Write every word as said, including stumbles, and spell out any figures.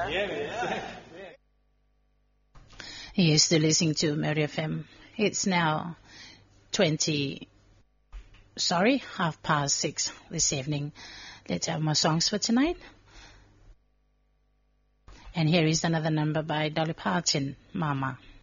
You're still listening to Mary F M. It's now twenty, sorry, half past six this evening. Let's have more songs for tonight. And here is another number by Dolly Parton, Mama.